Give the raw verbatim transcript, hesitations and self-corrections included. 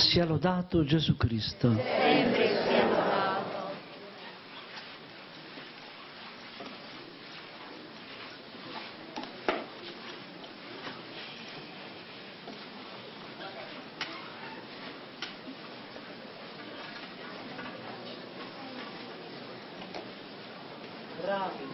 Sia lodato Gesù Cristo. Sempre sia lodato. Bravi.